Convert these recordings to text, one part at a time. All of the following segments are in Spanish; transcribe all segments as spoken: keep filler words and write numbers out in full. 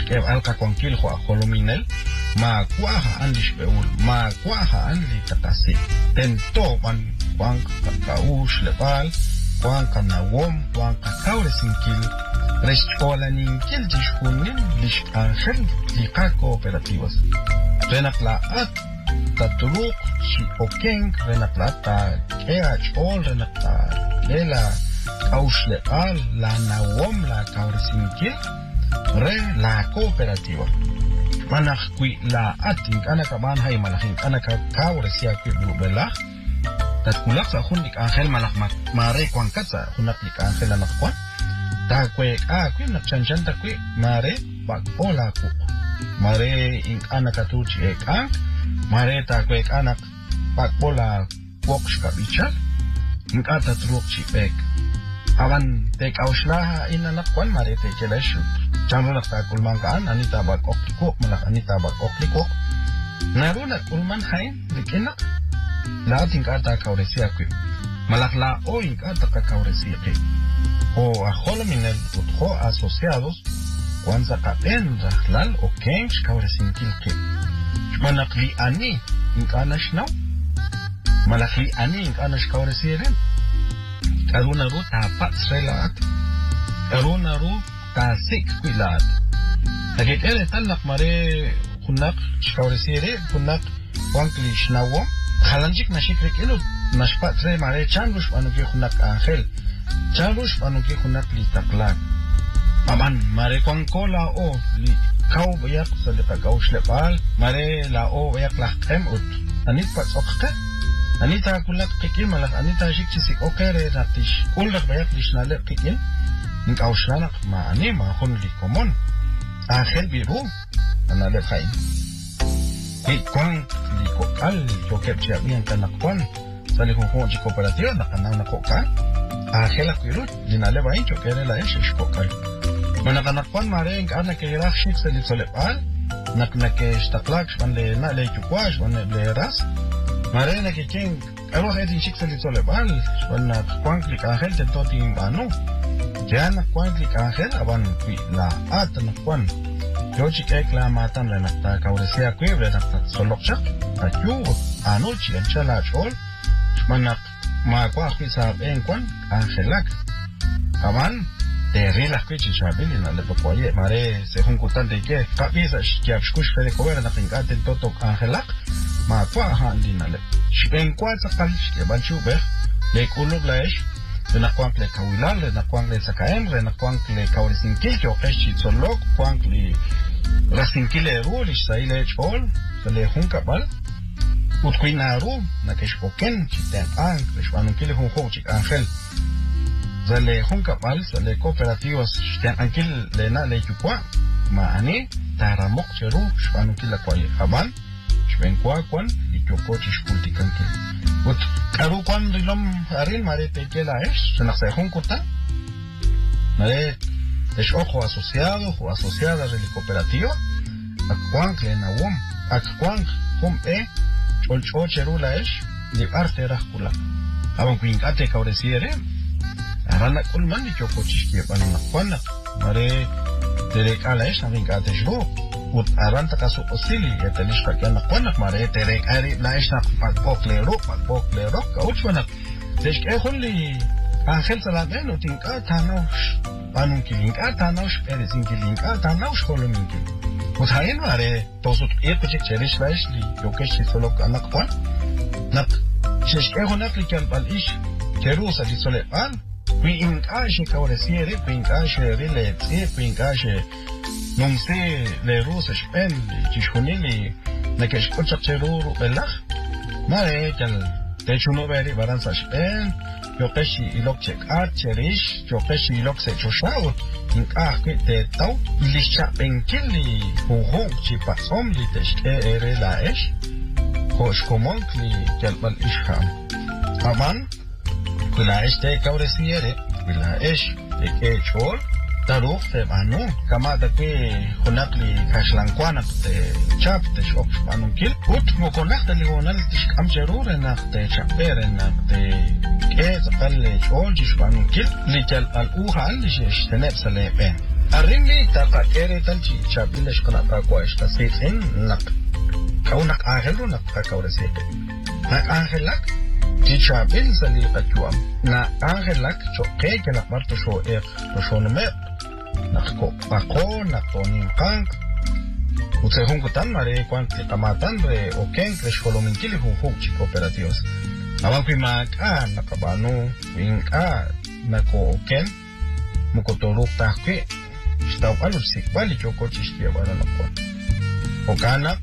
tishkeb alka konkil ho holominel ma kwaha andish beul ma kwaha anli katasi tento man kwang kaush lebal kwang kanawom kwang kakaure sinkil restola ninkil dishkunin lish angel lika cooperativas renakla at taturuk si okeng renakla ta kea chol renakla lela kaush lebal la nawom la kaure sinkil re la cooperativa manach kui la ating anaka man hay malaking anaka kaure siya kui bela tat kulak sa hunik angel malak mare kwang katsa hunak lik angel anak kwan ta kwe a kui nak chanchan ta kui mare bak ola ku mare ing anaka tuji ek ang mare ta kwe anak bak ola woksh kabichal ing ata truk chi ek awan tek auslaha in anak kwan mare te keleshu Jangan nak takul mangkaan, anita bak okliko, malak anita bak okliko. Naru nak ulman hain, dikinak. La tingkat tak kau resi aku. Malak la o ingkat tak kau resi aku. Ho ahol minel utho asociados, kwanza kapen rahlal o kengs kau resi kilke. Malak li ani ingkanash now. Malak li ani ingkanash kau resi ren. Karu naru tapat srelat. Karu naru tasik kuilat. Lagi ele tanak mare kunak shkauresire kunak wankli shnawo. Khalanjik nashikrik elu nashpat tre mare chanrush panuki kunak angel. Chanrush panuki kunak li taklak. Aman mare kwangkola o li kau bayak salika kau shlepal mare la o bayak lakem ut. Anit pat okka. Anita kulak kikim malak anita shiksik okere ratish. Kulak bayak li shnale kikim. Nik auslanak ma ani ma hon li komon angel biru ana le khain ni kwang li ko al yo kep sia bien kanak kwan sali ho ho ji cooperativa na kana na ko ka angel akiru dina le bain cho kere la es ko ka mana kanak kwan mare ing ana ke rak shik sali solepal nak na ke staklak span le na le chukwas on le ras mare na ke king aro hedin shik sali solepal span na kwang li angel te totin banu Jana kwan klik angel aban kui la at na kwan. Yo chike kla matan le nakta kauresia kui le nakta solokchak. Atyu ano chi anchala chol. Manak ma kwa kui sa ben kwan angelak. Aban terila kui chi chabili na le popoye mare se junkutan de ke kapisa kiap shkush fere kobera na pingaten toto angelak. Ma kwa handi na le. Shpen kwa sa kalish ke banchu be. Le kulub laish. Rena kwang le kawilal, rena kwang le sakaem, rena kwang le kawrisinkil, jo keshi tzolok, kwang le rasinkil e ru, lish sa ile chol, sa le hunkabal, ut kui na ru, na kesh poken, chiten ang, lish wanunkil hunho, chik angel, sa le hunkabal, sa le cooperativas, chiten angkil le na le yukwa, ma ani, taramok cheru, shwanunkil la kwaye, aban, shwen kwa kwan, likyoko chishkulti kankil. Ut karu kwan dilom arin mare tekela es senak se junkuta mare es ojo asociado o asociada de cooperativa akwan klena wom akwan hum e chol chol cherula es de arte rakula aban kuin ate kauresiere arana kulman ni choko chishke banana kwan mare tere kala es amin ate jlo ut aranta kaso osili etelish kakana konak mare tere ari naishna pakpoklero pakpoklero kauchwana desh ke khulli angel salaben utinka tanosh panun kilinka tanosh peresin kilinka tanosh holominki ut hain mare tosut epchik cherish laish li yokesh solo kanak kwan nak shesh ke honak likal bal ish kerusa li solepan kui inkash kauresiere kui inkash riletse kui inkash non se le rusa spen chishunili na kesh kochak cheruru belach mare kel te chuno beri baranza spen yo keshi ilok chek art cherish yo keshi ilok se choshaut in ah ke te tau lisha benkili ho ho chi pasom li teshke ere la esh kosh komonkli kel bal isham aman kula esh te kauresiere kula esh te ke chol Taruf te banu kama da ke honakli kashlankwana te chap te shop manunkil ut mo konak te ligonal te am cherure nak te chapere nak te ke zakal chol jish manunkil likal al uhal jish tenep salepen Arimi taka ere tan chi chabilesh kana kakwa esta sitin nak kaunak angelo nak kakawre sete. Na angelak ti chabil salil kachuam. Na angelak choke kana marto sho er to sho no me. Nak ko pako nak tonim kank. Utse hunkutan mare kwanti kamatan re oken kresh kolominkili hunhuk chi cooperativas. Awan kui maka nakabano wing a nako oken mukotoruk takwe. Stau alur sikbali choko chistia bala nakon. Okanak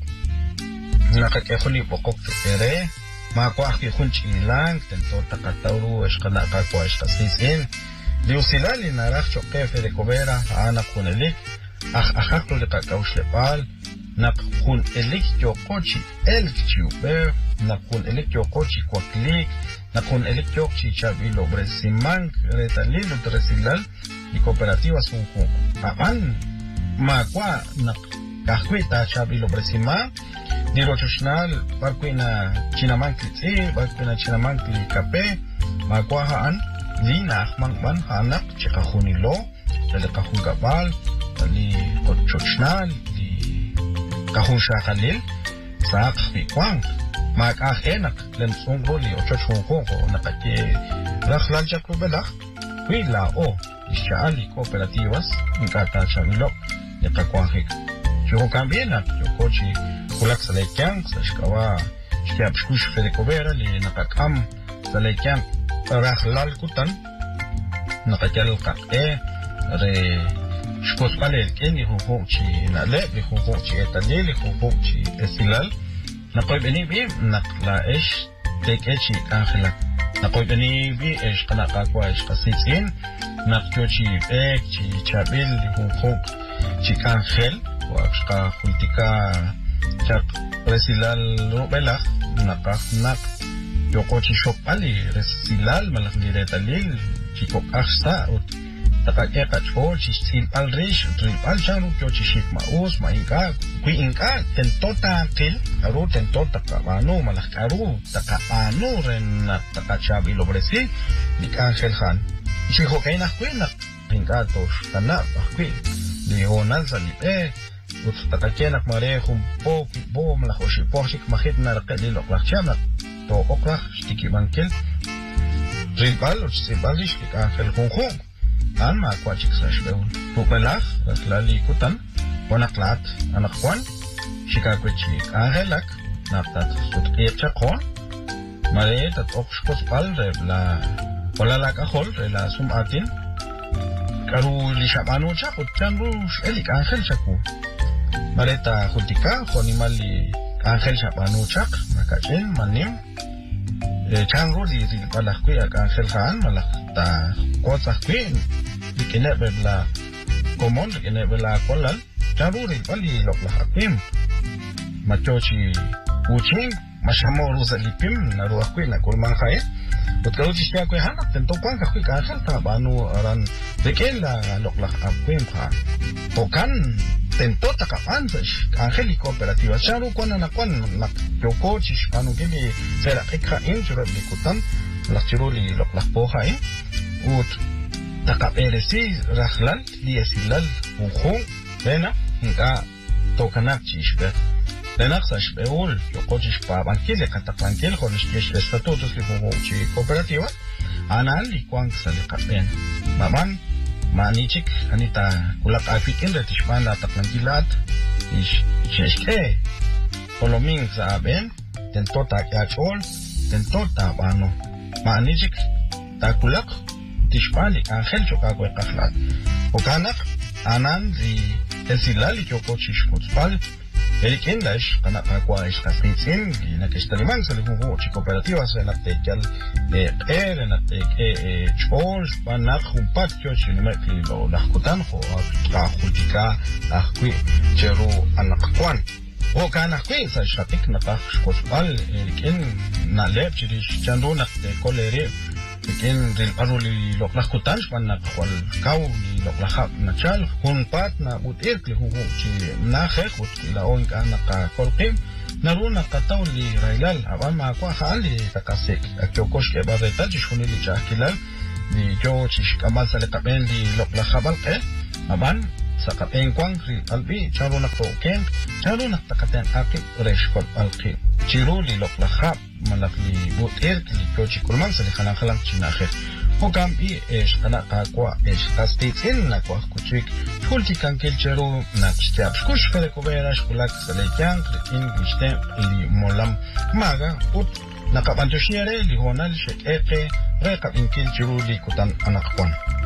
nakakehuli pokok chukere makwa ki khunchi lang tento takatauru eskana kakwa eskasisin liusilali narak choke fede kobera ana kunelik akh akhaklo de kakaushlepal nak kun elik chokochi elk chuper nak kun elik chokochi kwaklik nak kun elik chokochi chabilo bresimang retalilo tresilal y cooperativas un apan makwa nak kahkwita chabilo bresima dirochoshnal barkwina chinamankli tsi barkwina chinamankli kape makwa haan lina mang man hanak chikahunilo dali kahungabal dali kochoshnal di kahunshakhalil saak fikwang makah enak len sungro li ochochungko nakake rakhlal jakrubelak Wila o ishaali cooperativas nkata chamilo nekakwangik. Yo también yo cochi kulak salekyang sa shkawa shkiab shkush fede kobera li nakakam salekyang rahlal kutan nakakyal kakte re shkos pale keni hunhung chi nale li hunhung chi etale li hunhung chi esilal nakoy beni bim nakla esh tek echi angelak nakoy beni bi esh kana kakwa esh kasitsin nakyo chi ek chi chabil li hunhung chi angel wakshka kultika chak resilal rubelak nakak nak yoko chi shopali resilal malak ni retalil chi kok aksta ut takake kachol chi sil al rish trip al chanu kyo chi shik maus ma inka kui inka tentota kil aru tentota kabano malak aru takapano ren takachabi lo bresi ni angel khan chi hokay na kwena inka tosh kana bakwi Leonal salipe ut takakenak mare humpo bo malahoshi pohik mahit na rakeli loklachana to oklah stiki bankel ribal ut sibalish ki angel khong an ma kwachik sashbeul pupelach raslali kutan bonaklat anakwan shikakwechi angelak naptat sut echakon mare tat okshkos pal rebla polalak ahol rela sum atin Karu li shabano chaku chanru elik angel chaku mareta jutika jonimal li angel shabano chak makachen manim chanru li li balakwi ak angel khan malakta kotsakwi dikene bebla komon dikene bebla kolal chanru li bali loklah apim machochi uching mashamoro zalipim naruakwi na kulman khae Utkalu chisya kwe hanak tento kwang kakwi kansal ta banu aran deken la loklah apkwem kha. Tokan tento takapan sa angeli cooperativa. Sharu kwana na kwan nak yoko chish banu gili sera kikha injurab likutan lakchiru li loklah po khae. Ut takaperesi rahlal liesilal ukhong bena hinka tokanak chish be. Lenak sa shbeul, yoko chish pa bankile katakbankil con chish estatutos li chi cooperativa, anan li kwang sa likapen. Maman, manichik anita kulak afikin retishpan la taklankilat, ish ishke, poloming sa aben, tentota kyachol, tentota bano. Manichik takulak tishpan li angel chokakwe kaklat. Okanak, anan li elsilali yoko chish kutspal, Erik English, kana kakwa is kasitsin, nakistaliman sa lihuhu chi cooperativas na tekyal er na tek e chol panak humpat kyo chinimakli lo lakutan ho kakultika akwi cheru anakwan. O kana kwi sa shatik na kakshkospal Erik En na lep chiri chando na te kolere Ikin rin paruli loklakutan panak kwal kau ni loklahap na chal humpat na butir klihuhu chi nakhek ut ilaon ka nakakolkim naruna kataw li railal aban makwa khali takasik akyokosh ke bareta chishuni li chakilal ni jo chish kamal sale kaben li loklahapal ke aban sakapen kwang ri albi charo na po ken charo na takaten akip reshkol alki chiru li lok la khap malak li buter li kochi kurman sa li khalang khalang chinakhir hokam i esh kana kakwa esh kastits in na kwa kuchik kulti kankel chero na kishtiap shkush fere kubera shkulak sa le kyang in gishtem li molam maga ut nakapantoshire li honal shek eke rekap inkil chiru li kutan anakwan